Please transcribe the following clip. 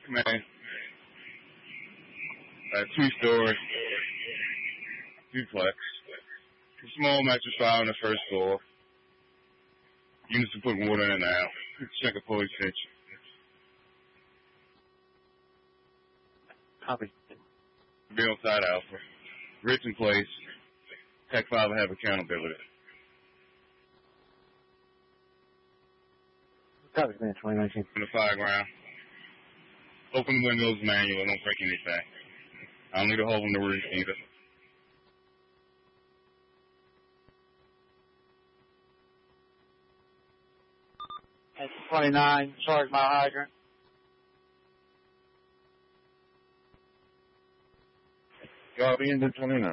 man. Two-story. Duplex. Small mattress file on the first floor. Units to put water in and out. Check a police picture. Copy. Be on site Alpha. Rich in place. Tech 5 will have accountability. Copy, man. 2019. In the fireground. Open the windows manually. Don't break anything. I don't need a hole in the roof either. That's 29. Charge my hydrant. Copy into 29.